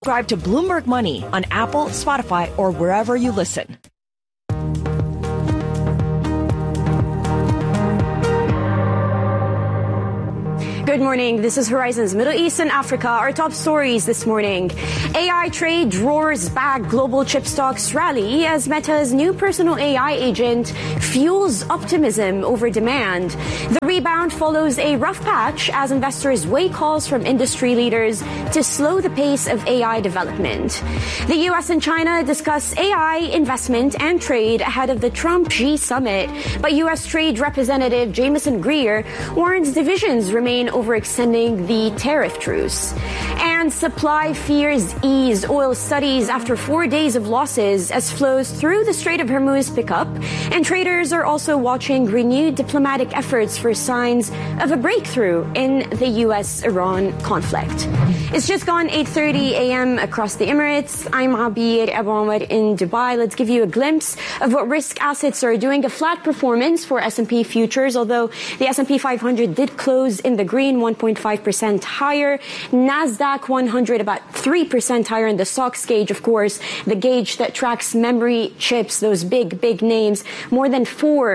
Subscribe to Bloomberg Money on Apple, Spotify, or wherever you listen. Good morning. This is Horizon's Middle East and Africa. Our top stories this morning. AI trade roars back, global chip stocks rally as Meta's new personal AI agent fuels optimism over demand. The rebound follows a rough patch as investors weigh calls from industry leaders to slow the pace of AI development. The U.S. and China discuss AI investment and trade ahead of the Trump-Xi summit, but U.S. Trade Representative Jamieson Greer warns divisions remain overextending the tariff truce. And supply fears ease. Oil studies after 4 days of losses as flows through the Strait of Hormuz pick up. And traders are also watching renewed diplomatic efforts for signs of a breakthrough in the U.S.-Iran conflict. It's just gone 8:30 a.m. across the Emirates. I'm Abir Abu Omar in Dubai. Let's give you a glimpse of what risk assets are doing. A flat performance for S&P futures, although the S&P 500 did close in the green, 1.5% higher. NASDAQ 100 about 3% higher. In the SOX gauge, of course, the gauge that tracks memory chips, those big names, more than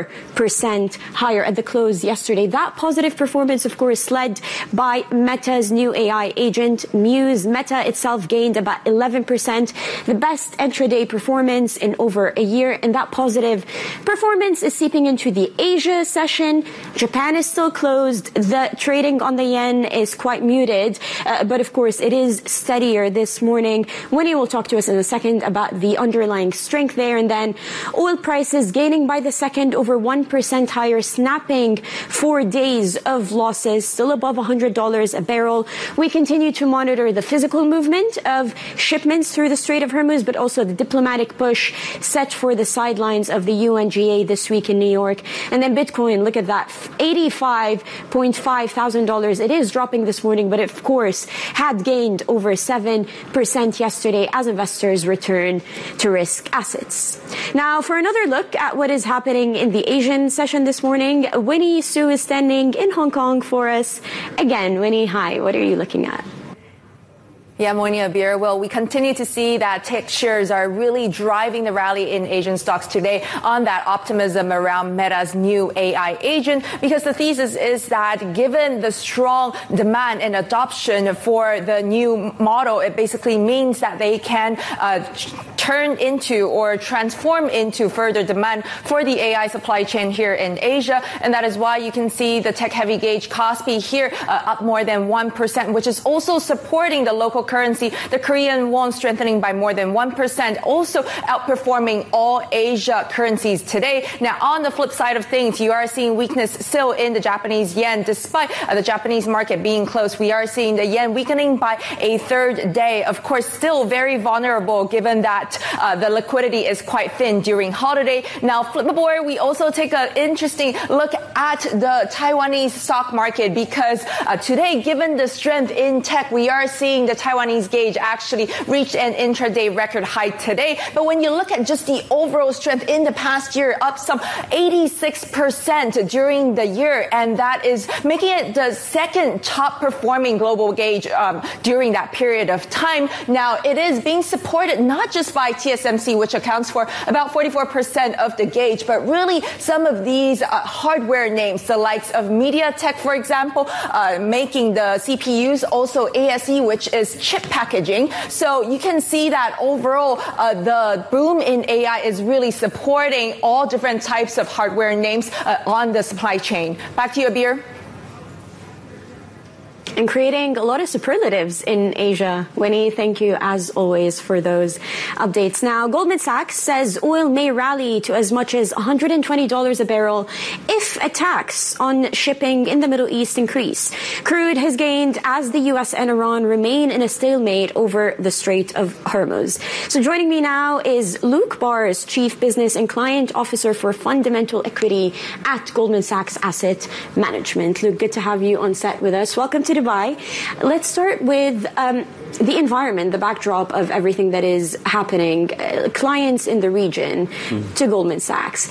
4% higher at the close yesterday. That positive performance, of course, led by Meta's new AI agent, Muse. Meta itself gained about 11%, the best intraday performance in over a year. And that positive performance is seeping into the Asia session. Japan is still closed. The trading on the yen is quite muted, but of course it is steadier this morning. Winnie will talk to us in a second about the underlying strength there. And then oil prices gaining by the second, over 1% higher, snapping 4 days of losses, still above $100 a barrel. We continue to monitor the physical movement of shipments through the Strait of Hormuz, but also the diplomatic push set for the sidelines of the UNGA this week in New York. And then Bitcoin, look at that, $85.5 thousand. It is dropping this morning, but of course had gained over 7% yesterday as investors return to risk assets. Now, for another look at what is happening in the Asian session this morning, Winnie Su is standing in Hong Kong for us. Again, Winnie, hi. What are you looking at? Yeah, morning, Abir. Well, we continue to see that tech shares are really driving the rally in Asian stocks today on that optimism around Meta's new AI agent, because the thesis is that given the strong demand and adoption for the new model, it basically means that they can turn into or transform into further demand for the AI supply chain here in Asia. And that is why you can see the tech-heavy gauge Kospi here up more than 1%, which is also supporting the local currency, the Korean won strengthening by more than 1%, also outperforming all Asia currencies today. Now, on the flip side of things, you are seeing weakness still in the Japanese yen. Despite the Japanese market being closed, we are seeing the yen weakening by a third day. Of course, still very vulnerable given that the liquidity is quite thin during holiday. Now, flip the board, we also take an interesting look at the Taiwanese stock market, because today, given the strength in tech, we are seeing the Taiwanese gauge actually reached an intraday record high today. But when you look at just the overall strength in the past year, up some 86% during the year, and that is making it the second top performing global gauge during that period of time. Now, it is being supported not just by TSMC, which accounts for about 44% of the gauge, but really some of these hardware names, the likes of MediaTek, for example, making the CPUs, also ASE, which is chip packaging. So you can see that overall, the boom in AI is really supporting all different types of hardware names on the supply chain. Back to you, Abir. And creating a lot of superlatives in Asia. Winnie, thank you as always for those updates. Now, Goldman Sachs says oil may rally to as much as $120 a barrel if attacks on shipping in the Middle East increase. Crude has gained as the U.S. and Iran remain in a stalemate over the Strait of Hormuz. So joining me now is Luke Bars, Chief Business and Client Officer for Fundamental Equity at Goldman Sachs Asset Management. Luke, good to have you on set with us. Welcome to Dubai. Let's start with the environment, the backdrop of everything that is happening. Clients in the region to Goldman Sachs.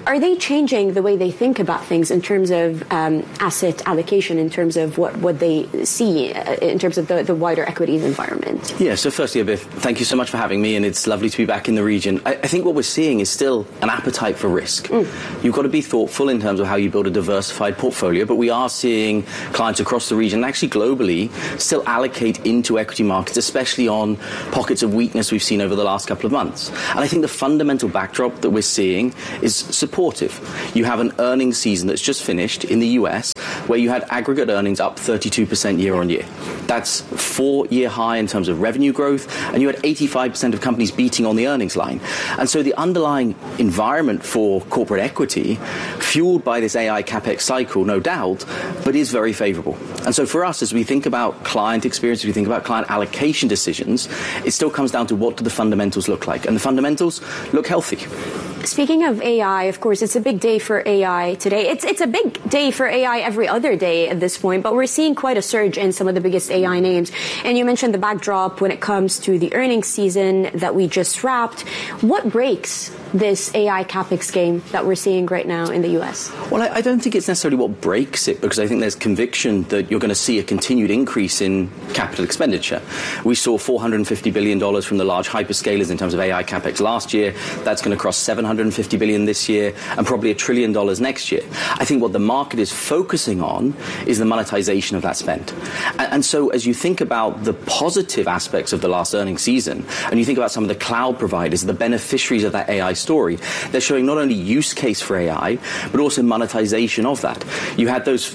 Are they changing the way they think about things in terms of asset allocation, in terms of what they see in terms of the wider equities environment? Yeah, so firstly, Abir, thank you so much for having me, and it's lovely to be back in the region. I think what we're seeing is still an appetite for risk. You've got to be thoughtful in terms of how you build a diversified portfolio, but we are seeing clients across the region, and actually globally, still allocate into equity markets, especially on pockets of weakness we've seen over the last couple of months. And I think the fundamental backdrop that we're seeing is supportive. You have an earnings season that's just finished in the US, where you had aggregate earnings up 32% year on year. That's 4-year high in terms of revenue growth, and you had 85% of companies beating on the earnings line. And so the underlying environment for corporate equity, fueled by this AI CapEx cycle, no doubt, but is very favorable. And so for us, as we think about client experience, as we think about client allocation decisions, it still comes down to what do the fundamentals look like. And the fundamentals look healthy. Speaking of AI, of course, it's a big day for AI today. It's a big day for AI every other day at this point, but we're seeing quite a surge in some of the biggest AI names. And you mentioned the backdrop when it comes to the earnings season that we just wrapped. What breaks this AI CapEx game that we're seeing right now in the US? Well, I don't think it's necessarily what breaks it, because I think there's conviction that you're going to see a continued increase in capital expenditure. We saw $450 billion from the large hyperscalers in terms of AI CapEx last year. That's going to cross $750 billion this year, and probably $1 trillion next year. I think what the market is focusing on is the monetization of that spend. And so as you think about the positive aspects of the last earnings season, and you think about some of the cloud providers, the beneficiaries of that AI story, they're showing not only use case for AI, but also monetization of that. You had the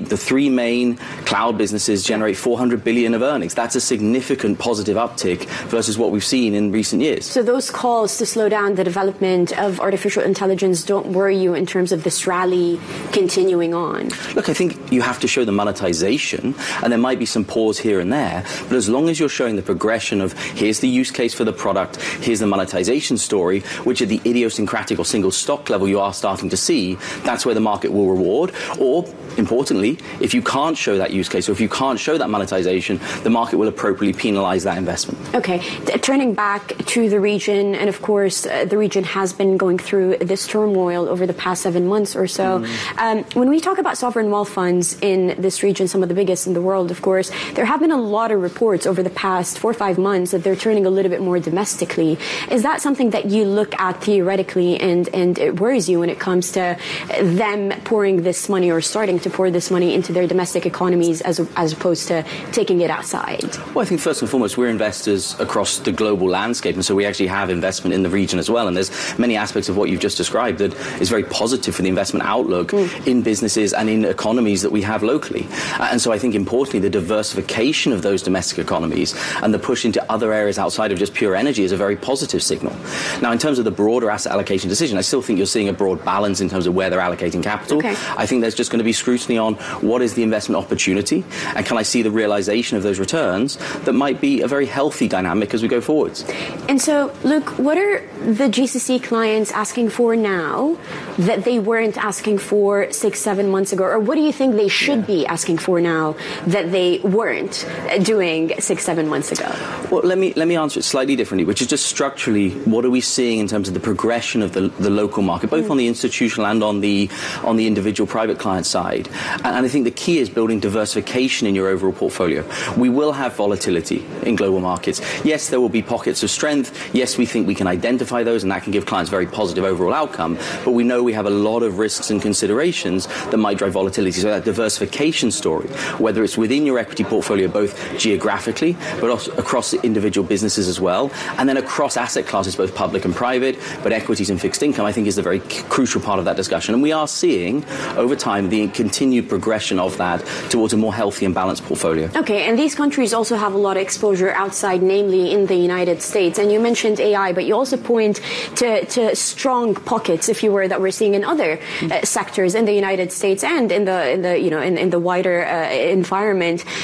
3 main cloud businesses generate $400 billion of earnings. That's a significant positive uptick versus what we've seen in recent years. So those calls to slow down the development of artificial intelligence don't worry you in terms of this rally continuing on? Look, I think you have to show the monetization, and there might be some pause here and there, but as long as you're showing the progression of here's the use case for the product, here's the monetization story, which at the idiosyncratic or single stock level you are starting to see, that's where the market will reward. Or, importantly, if you can't show that use case, or if you can't show that monetization, the market will appropriately penalize that investment. Okay. Turning back to the region, and of course, the region has been going through this turmoil over the past 7 months or so. When we talk about sovereign wealth funds in this region, some of the biggest in the world, of course, there have been a lot of reports over the past 4 or 5 months that they're turning a little bit more domestically. Is that something that you look at theoretically and it worries you when it comes to them pouring this money or starting to pour this money into their domestic economies as opposed to taking it outside? Well, I think first and foremost, we're investors across the global landscape, and so we actually have investment in the region as well. And there's many aspects of what you've just described that is very positive for the investment outlook in businesses and in economies that we have locally. And so I think importantly, the diversification of those domestic economies and the push into other areas outside of just pure energy is a very positive signal. Now, in terms of the broader asset allocation decision, I still think you're seeing a broad balance in terms of where they're allocating capital. Okay. I think there's just going to be scrutiny on what is the investment opportunity, and can I see the realization of those returns that might be a very healthy dynamic as we go forwards. And so, Luke, what are the GCC clients asking for now that they weren't asking for 6-7 months ago? Or what do you think they should be asking for now that they weren't doing 6-7 months ago? Well, let me answer it slightly differently, which is just structurally, what are we seeing in terms of the progression of the local market, both on the institutional and on the individual private client side? And I think the key is building diversification in your overall portfolio. We will have volatility in global markets. Yes, there will be pockets of strength. Yes, we think we can identify those, and that can give clients very positive overall outcome. But we know we have a lot of risks and considerations that might drive volatility. So that diversification story, whether it's within your equity portfolio, both geographically, but also across the individual businesses as well, and then across asset classes, both public and private, but equities and fixed income, I think is the very crucial part of that discussion. And we are seeing, over time, the continued progression of that towards a more healthy and balanced portfolio. Okay, and these countries also have a lot of exposure outside, namely in the United States. And you mentioned AI, but you also point to strong pockets, if you were, that we're seeing in other sectors in the United States and in the wider environment.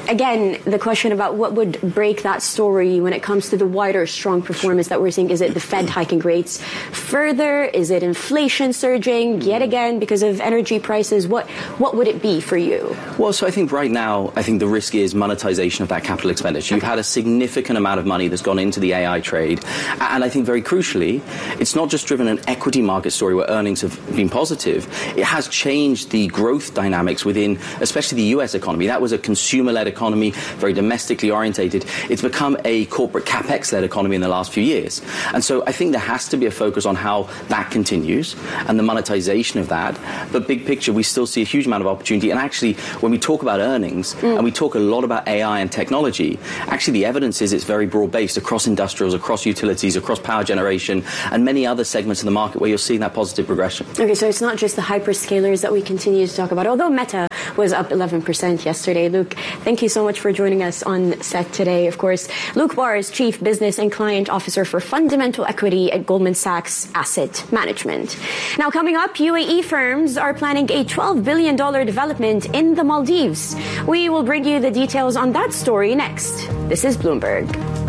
again, the question about what would break that story when it comes to the wider strong performance that we're seeing. Is it the Fed hiking rates further? Is it inflation surging yet again because of energy prices? What would it be for you? Well, so I think right now, the risk is monetization of that capital expenditure. You've had a significant amount of money that's gone into the AI trade. And I think very crucially, it's not just driven an equity market story where earnings have been positive. It has changed the growth dynamics within, especially the US economy. That was a consumer-led economy, very domestically orientated. It's become a corporate capex-led economy in the last few years. And so I think there has to be a focus on how that continues and the monetization of that. But big picture, we still see a huge amount of opportunity. And actually, when we talk about earnings, and we talk a lot about AI and technology, actually the evidence is it's very broad-based across industrials, across utilities, across power generation, and many other segments of the market where you're seeing that positive progression. Okay, so it's not just the hyperscalers that we continue to talk about, although Meta was up 11% yesterday. Luke, thank you so much for joining us on set today. Of course, Luke Barr is Chief Business and Client Officer for Fundamental Equity at Goldman Sachs Asset Management. Now, coming up, UAE firms are planning a $12 billion development in the Maldives. We will bring you the details on that story next. This is Bloomberg.